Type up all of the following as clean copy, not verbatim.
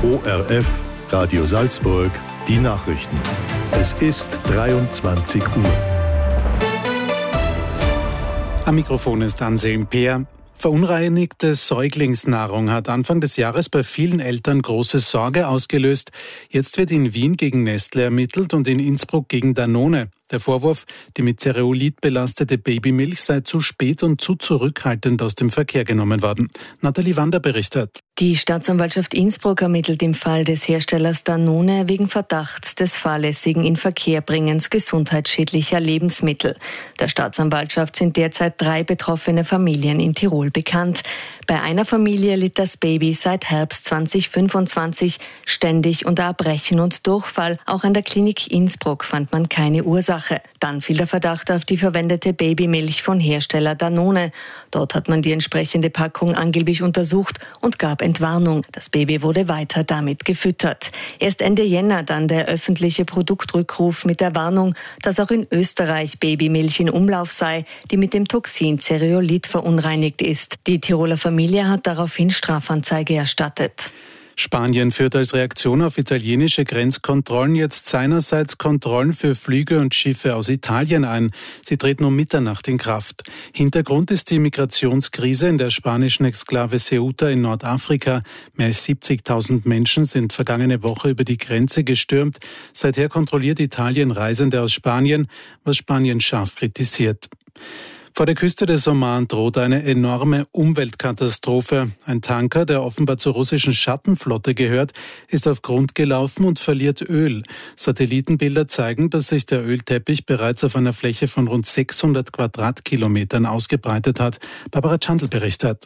ORF Radio Salzburg, die Nachrichten. Es ist 23 Uhr. Am Mikrofon ist Anselm Peer. Verunreinigte Säuglingsnahrung hat Anfang des Jahres bei vielen Eltern große Sorge ausgelöst. Jetzt wird in Wien gegen Nestlé ermittelt und in Innsbruck gegen Danone. Der Vorwurf, die mit Zereolit belastete Babymilch sei zu spät und zu zurückhaltend aus dem Verkehr genommen worden. Nathalie Wander berichtet. Die Staatsanwaltschaft Innsbruck ermittelt im Fall des Herstellers Danone wegen Verdachts des fahrlässigen Inverkehrbringens gesundheitsschädlicher Lebensmittel. Der Staatsanwaltschaft sind derzeit 3 betroffene Familien in Tirol bekannt. Bei einer Familie litt das Baby seit Herbst 2025 ständig unter Erbrechen und Durchfall. Auch an der Klinik Innsbruck fand man keine Ursache. Dann fiel der Verdacht auf die verwendete Babymilch von Hersteller Danone. Dort hat man die entsprechende Packung angeblich untersucht und gab Entwarnung. Das Baby wurde weiter damit gefüttert. Erst Ende Jänner dann der öffentliche Produktrückruf mit der Warnung, dass auch in Österreich Babymilch in Umlauf sei, die mit dem Toxin Zereolit verunreinigt ist. Die Tiroler Familie hat daraufhin Strafanzeige erstattet. Spanien führt als Reaktion auf italienische Grenzkontrollen jetzt seinerseits Kontrollen für Flüge und Schiffe aus Italien ein. Sie treten um Mitternacht in Kraft. Hintergrund ist die Migrationskrise in der spanischen Exklave Ceuta in Nordafrika. Mehr als 70.000 Menschen sind vergangene Woche über die Grenze gestürmt. Seither kontrolliert Italien Reisende aus Spanien, was Spanien scharf kritisiert. Vor der Küste des Oman droht eine enorme Umweltkatastrophe. Ein Tanker, der offenbar zur russischen Schattenflotte gehört, ist auf Grund gelaufen und verliert Öl. Satellitenbilder zeigen, dass sich der Ölteppich bereits auf einer Fläche von rund 600 Quadratkilometern ausgebreitet hat. Barbara Chandl berichtet.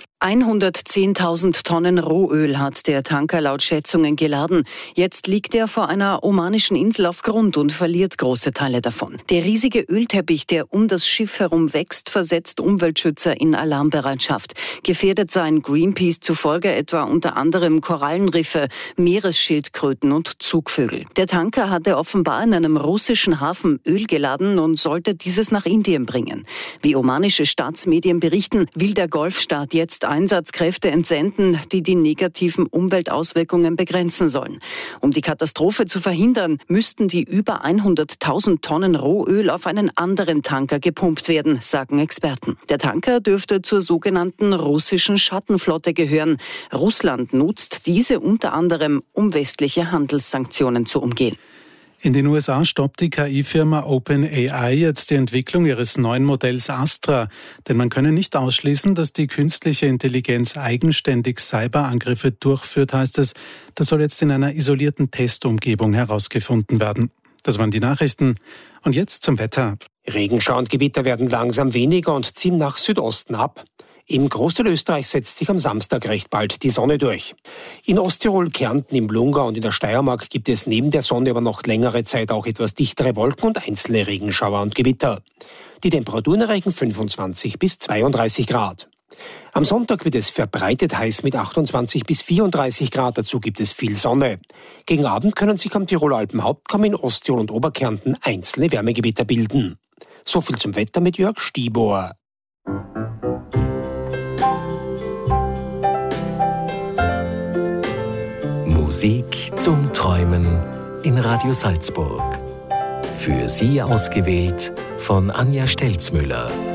110.000 Tonnen Rohöl hat der Tanker laut Schätzungen geladen. Jetzt liegt er vor einer omanischen Insel auf Grund und verliert große Teile davon. Der riesige Ölteppich, der um das Schiff herum wächst, versetzt Umweltschützer in Alarmbereitschaft. Gefährdet seien Greenpeace zufolge etwa unter anderem Korallenriffe, Meeresschildkröten und Zugvögel. Der Tanker hatte offenbar in einem russischen Hafen Öl geladen und sollte dieses nach Indien bringen. Wie omanische Staatsmedien berichten, will der Golfstaat jetzt Einsatzkräfte entsenden, die die negativen Umweltauswirkungen begrenzen sollen. Um die Katastrophe zu verhindern, müssten die über 100.000 Tonnen Rohöl auf einen anderen Tanker gepumpt werden, sagen Experten. Der Tanker dürfte zur sogenannten russischen Schattenflotte gehören. Russland nutzt diese unter anderem, um westliche Handelssanktionen zu umgehen. In den USA stoppt die KI-Firma OpenAI jetzt die Entwicklung ihres neuen Modells Astra. Denn man könne nicht ausschließen, dass die künstliche Intelligenz eigenständig Cyberangriffe durchführt, heißt es. Das soll jetzt in einer isolierten Testumgebung herausgefunden werden. Das waren die Nachrichten. Und jetzt zum Wetter. Regenschauer und Gewitter werden langsam weniger und ziehen nach Südosten ab. Im Großteil Österreichs setzt sich am Samstag recht bald die Sonne durch. In Osttirol, Kärnten, im Lungau und in der Steiermark gibt es neben der Sonne aber noch längere Zeit auch etwas dichtere Wolken und einzelne Regenschauer und Gewitter. Die Temperaturen erreichen 25 bis 32 Grad. Am Sonntag wird es verbreitet heiß mit 28 bis 34 Grad. Dazu gibt es viel Sonne. Gegen Abend können sich am Tiroler Alpenhauptkamm in Osttirol und Oberkärnten einzelne Wärmegewitter bilden. So viel zum Wetter mit Jörg Stiebohr. Musik zum Träumen in Radio Salzburg. Für Sie ausgewählt von Anja Stelzmüller.